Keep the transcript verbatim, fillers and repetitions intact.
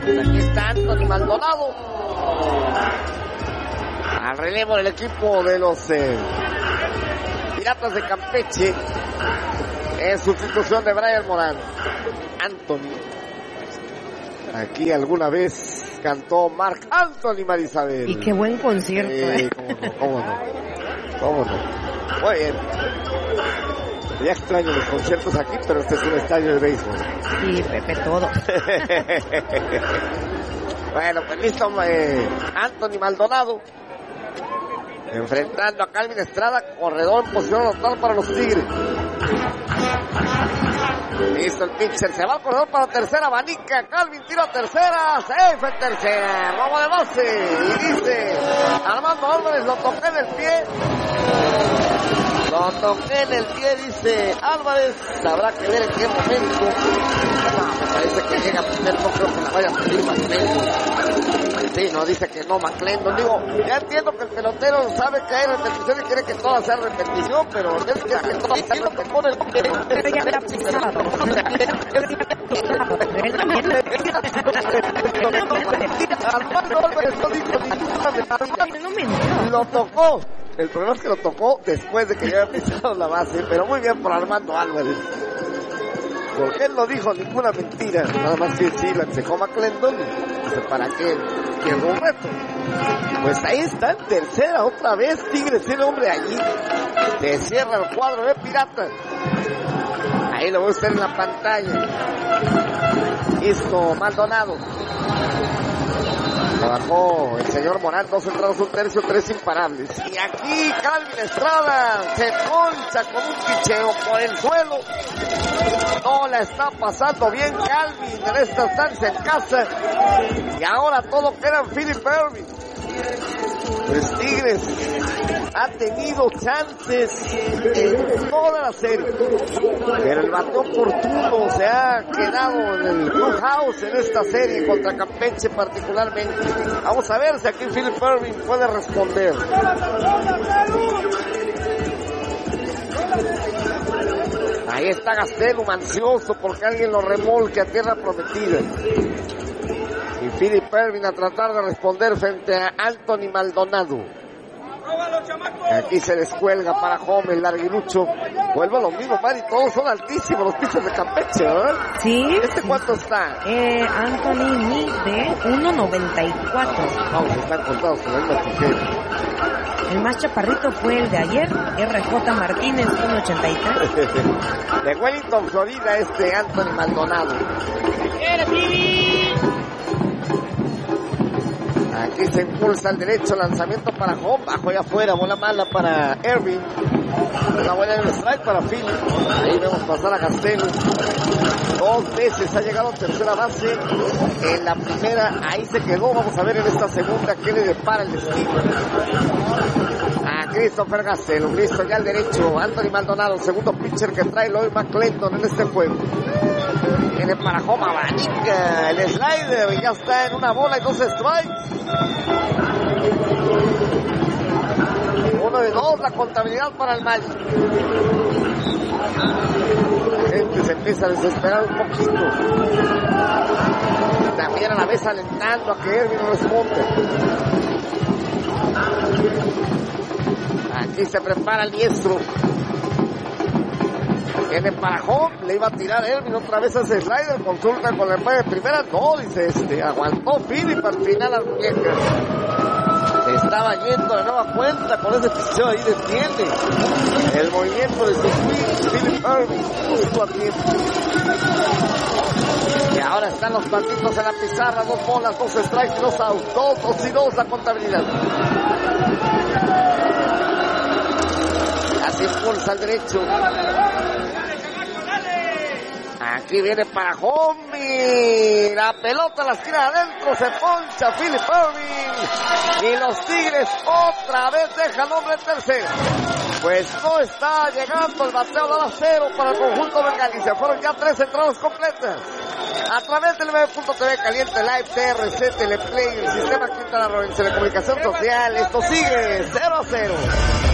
Aquí está Anthony Maldonado. Al relevo del equipo de los eh, Piratas de Campeche. En sustitución de Brian Morán. Anthony. Aquí alguna vez cantó Marc Anthony Marisabel. Y qué buen concierto, eh, ¿eh? Cómo no, cómo no. Cómo no. Muy bien. Ya extraño los conciertos aquí, pero este es un estadio de béisbol. Sí, Pepe, todo. Bueno, pues listo, eh, Anthony Maldonado. Enfrentando a Calvin Estrada, corredor en posición total para los Tigres. Listo el pitcher, se va al corredor para tercera, abanica, Calvin tira a tercera, safe en tercera, robo de base, y dice Armando Álvarez, lo toqué en el pie, lo toqué en el pie, dice Álvarez, habrá que ver en qué momento. No, me parece que llega primero, no creo que la vaya a pedir McClendon. Sí, no, dice que no, McClendon. Digo, ya entiendo que el pelotero sabe que hay repetición y quiere que todas sean repetición, pero él quiere que todas sean repetición, que pone el... Pero ya era pisado. Armando Álvarez no dijo ninguna. Lo tocó. El problema es que lo tocó después de que ya había pisado la base, pero muy bien por Armando Álvarez. Porque él no dijo ninguna mentira, nada más que sí la encejó McClendon. ¿Para qué? Pierdo un reto. Pues ahí está, en tercera otra vez, Tigres tiene hombre allí. Se cierra el cuadro de Piratas. Ahí lo ve usted en la pantalla. Listo, Maldonado. Trabajó el señor Morán, dos entradas, un tercio, tres imparables. Y aquí Calvin Estrada se poncha con un picheo por el suelo. No la está pasando bien Calvin en esta estancia en casa. Y ahora todo queda en Philip Irving. Pues Tigres ha tenido chances en toda la serie, pero el bateo oportuno se ha quedado en el clubhouse en esta serie contra Campeche particularmente. Vamos a ver si aquí Philip Irving puede responder. Ahí está Gastelum ansioso porque alguien lo remolque a tierra prometida. Y Philip Irving a tratar de responder frente a Anthony Maldonado. Aquí se descuelga para home el larguirucho. Vuelve a lo mismo, Mari, todos son altísimos los pitchers de Campeche, ¿verdad? Sí. ¿Este cuánto está? Eh, Anthony mide uno noventa y cuatro. Vamos, están contados con la misma tijera. El más chaparrito fue el de ayer, R J Martínez, uno ochenta y tres. De Wellington, Florida, este Anthony Maldonado. Aquí se impulsa al derecho, lanzamiento para home, bajo y afuera, bola mala para Irving. Una buena en el strike para Phil. Ahí vemos pasar a Gastelum. Dos veces ha llegado a tercera base. En la primera, ahí se quedó. Vamos a ver en esta segunda qué le depara el destino. A Christopher Gastelum, listo ya al derecho. Anthony Maldonado, segundo pitcher que trae Lloyd McClendon en este juego. Viene para home, abanica el slider y ya está en una bola y dos strikes. Uno de dos, la contabilidad para el Magic. La gente se empieza a desesperar un poquito. También a la vez alentando a que Irving no responda. Aquí se prepara el diestro. Viene para home, le iba a tirar Irving otra vez a ese slider, consulta con el padre de primera, no, dice este, aguantó Philip al final las muñecas. Se estaba yendo de nueva cuenta con ese picheo ahí, detiene el movimiento de su swing, Philip Irving, justo a tiempo. Y ahora están los patitos en la pizarra, dos bolas, dos strikes y dos outs, dos, dos y dos la contabilidad. Así impulsa al derecho. Aquí viene para home. La pelota la esquina adentro. Se poncha Philip Irving. Y los Tigres otra vez dejan hombre en tercera. Pues no está llegando el bateo de la cero para el conjunto bengalí. Se fueron ya tres entradas completas. A través del nueve punto t v Caliente Live, T R C, Teleplay, el sistema Quintana Roo en Telecomunicación Social. Esto sigue cero a cero.